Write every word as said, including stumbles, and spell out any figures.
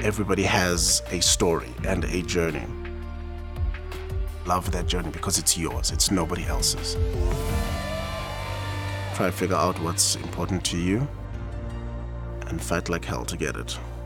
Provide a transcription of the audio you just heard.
Everybody has a story and a journey. Love that journey because it's yours, it's nobody else's. Try to figure out what's important to you and fight like hell to get it.